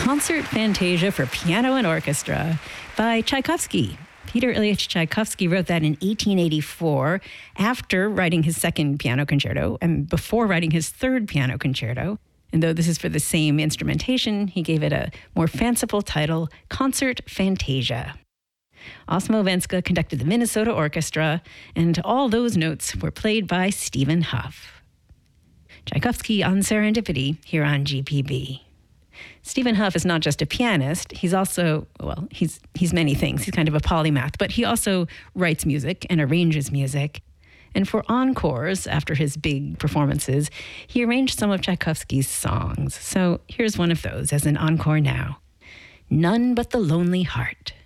Concert Fantasia for Piano and Orchestra by Tchaikovsky. Peter Ilyich Tchaikovsky wrote that in 1884 after writing his second piano concerto and before writing his third piano concerto. And though this is for the same instrumentation, he gave it a more fanciful title, Concert Fantasia. Osmo Venska conducted the Minnesota Orchestra, and all those notes were played by Stephen Hough. Tchaikovsky on Serendipity here on GPB. Stephen Hough is not just a pianist, he's also, well, he's many things. He's kind of a polymath, but he also writes music and arranges music. And for encores, after his big performances, he arranged some of Tchaikovsky's songs. So here's one of those as an encore now. None But the Lonely Heart.